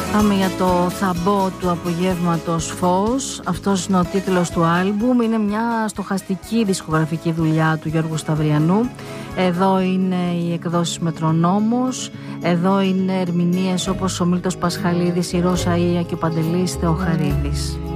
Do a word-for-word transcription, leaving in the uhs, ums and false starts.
Πάμε για το θαμπό του απογεύματος φως. Αυτός είναι ο τίτλος του άλμπουμ. Είναι μια στοχαστική δισκογραφική δουλειά του Γιώργου Σταυριανού. Εδώ είναι οι εκδόσεις Μετρονόμος. Εδώ είναι ερμηνείες όπως ο Μίλτος Πασχαλίδης, η Ρώσα Ία και ο Παντελής Θεοχαρίδης.